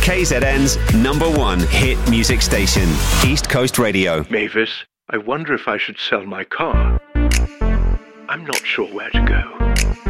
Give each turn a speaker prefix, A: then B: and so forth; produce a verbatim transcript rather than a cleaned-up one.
A: K Z N's number one hit music station, East Coast Radio.
B: Mavis, I wonder if I should sell my car. I'm not sure where to go.